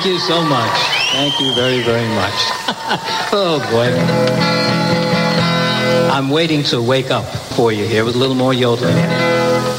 you so much. Thank you very, very much. Oh, boy. I'm waiting to wake up for you here with a little more yodeling.